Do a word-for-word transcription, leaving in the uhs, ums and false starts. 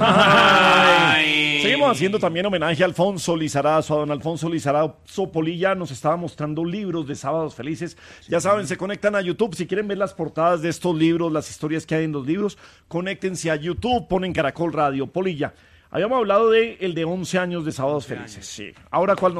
Ay. Seguimos haciendo también homenaje a Alfonso Lizarazo, a don Alfonso Lizarazo Polilla. Nos estaba mostrando libros de Sábados Felices. Sí. Ya saben, se conectan a YouTube. Si quieren ver las portadas de estos libros, las historias que hay en los libros, conéctense a YouTube, ponen Caracol Radio Polilla. Habíamos hablado de el de once años de Sábados Felices. Sí. Ahora, ¿cuál nos